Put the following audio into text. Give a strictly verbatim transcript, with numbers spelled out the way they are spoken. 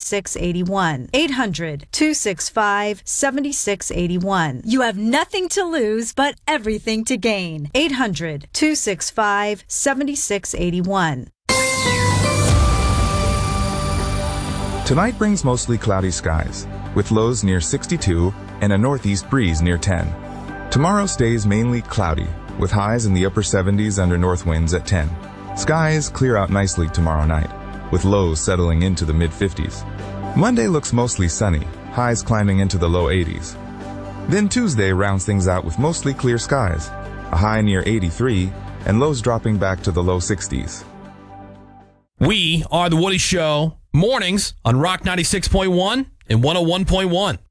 six eight one. eight hundred, two six five, seven six eight one. You have nothing to lose, but everything to gain. eight hundred, two six five, seven six eight one. Tonight brings mostly cloudy skies, with lows near sixty-two and a northeast breeze near ten. Tomorrow stays mainly cloudy, with highs in the upper seventies under north winds at ten. Skies clear out nicely tomorrow night, with lows settling into the mid-fifties. Monday looks mostly sunny, highs climbing into the low eighties. Then Tuesday rounds things out with mostly clear skies, a high near eighty-three, and lows dropping back to the low sixties. We are The Woody Show, mornings on Rock ninety-six point one and one oh one point one.